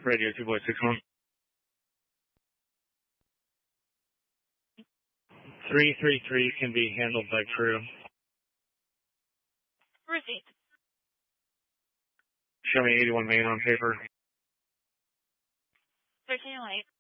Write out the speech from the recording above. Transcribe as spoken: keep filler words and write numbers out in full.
Radio two boy six one. three three three can be handled by crew. Received. Show me eighty-one Main on paper. thirteen oh eight.